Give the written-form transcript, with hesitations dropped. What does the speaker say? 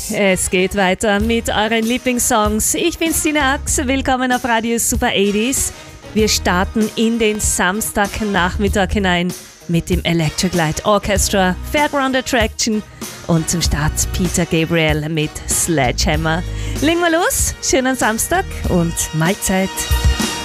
Es geht weiter mit euren Lieblingssongs. Ich bin Stina Ax, willkommen auf Radio Super 80s. Wir starten in den Samstagnachmittag hinein mit dem Electric Light Orchestra, Fairground Attraction und zum Start Peter Gabriel mit Sledgehammer. Legen wir los, schönen Samstag und Mahlzeit.